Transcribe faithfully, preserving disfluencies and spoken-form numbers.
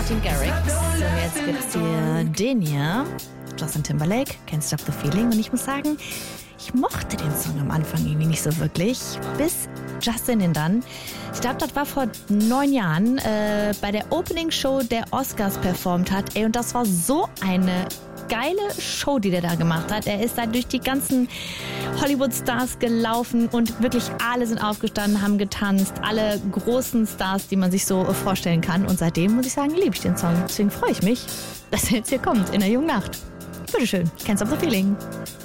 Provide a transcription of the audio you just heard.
Martin Garrix. Und jetzt gibt's hier den hier, Justin Timberlake, Can't Stop the Feeling. Und ich muss sagen, ich mochte den Song am Anfang irgendwie nicht so wirklich, bis Justin ihn dann, ich glaube, das war vor neun Jahren, äh, bei der Opening-Show der Oscars performt hat. Ey, und das war so eine geile Show, die der da gemacht hat. Er ist da durch die ganzen Hollywood-Stars gelaufen und wirklich alle sind aufgestanden, haben getanzt. Alle großen Stars, die man sich so vorstellen kann. Und seitdem, muss ich sagen, liebe ich den Song. Deswegen freue ich mich, dass er jetzt hier kommt in der jungen Nacht. Bitteschön, Can't Stop the Feeling.